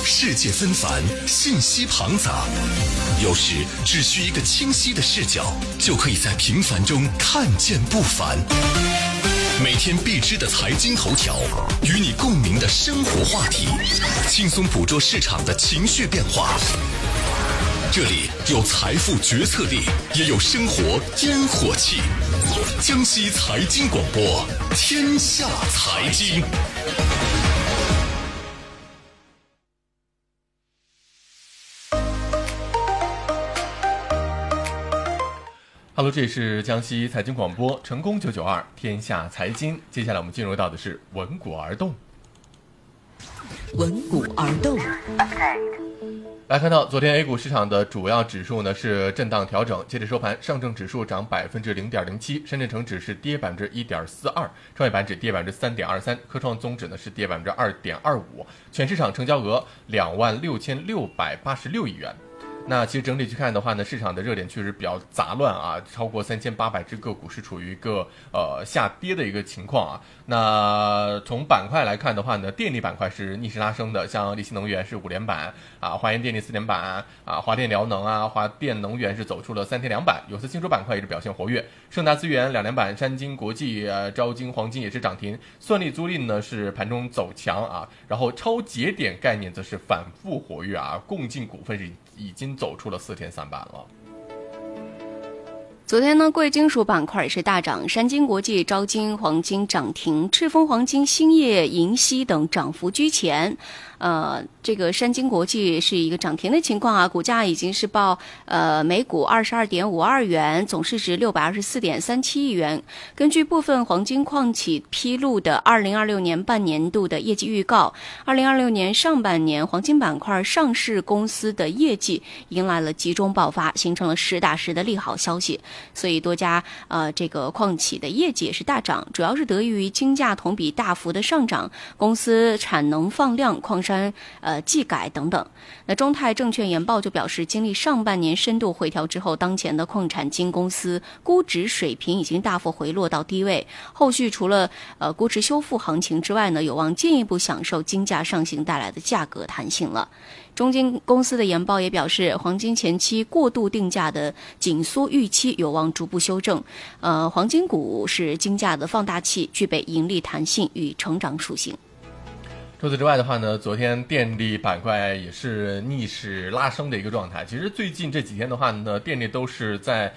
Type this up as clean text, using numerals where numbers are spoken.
世界纷繁，信息庞杂，有时只需一个清晰的视角，就可以在平凡中看见不凡。每天必知的财经头条，与你共鸣的生活话题，轻松捕捉市场的情绪变化。这里有财富决策力，也有生活烟火气。江西财经广播，天下财经。 Hello， 这里是江西财经广播，成功992天下财经。接下来我们进入到的是闻股而动。 闻股而动。 来看到昨天 A 股市场的主要指数呢是震荡调整，截至收盘，上证指数涨0.07%，深圳成指是跌1.42%，创业板指跌3.23%，科创综指呢是跌2.25%，全市场成交额26686亿元。那其实整体去看的话呢，市场的热点确实比较杂乱啊，超过3800只个股是处于一个下跌的一个情况啊。那从板块来看的话呢，电力板块是逆势拉升的，像力新能源是5连板啊，华研电力4连板啊，华电辽能啊，华电能源是走出了3天2板，有色金属板块也是表现活跃，盛达资源2连板，山金国际、招金黄金也是涨停，算力租赁呢是盘中走强啊，然后超节点概念则是反复活跃啊，共进股份是已经走出了4天3板了。 昨天呢，贵金属板块也是大涨，山金国际、招金黄金涨停，赤峰黄金、兴业、银溪等涨幅居前。这个山金国际是一个涨停的情况啊，股价已经是报每股22.52元，总市值624.37亿元。根据部分黄金矿企披露的2026年半年度的业绩预告，2026年上半年黄金板块上市公司的业绩迎来了集中爆发，形成了实打实的利好消息。所以多家这个矿企的业绩也是大涨，主要是得益于金价同比大幅的上涨，公司产能放量，矿山技改等等。那中泰证券研报就表示，经历上半年深度回调之后，当前的矿产金公司估值水平已经大幅回落到低位，后续除了估值修复行情之外呢，有望进一步享受金价上行带来的价格弹性了。中金公司的研报也表示，黄金前期过度定价的紧缩预期有望逐步修正。黄金股是金价的放大器，具备盈利弹性与成长属性。 除此之外的话呢，昨天电力板块也是逆势拉升的一个状态。其实最近这几天的话呢，电力都是在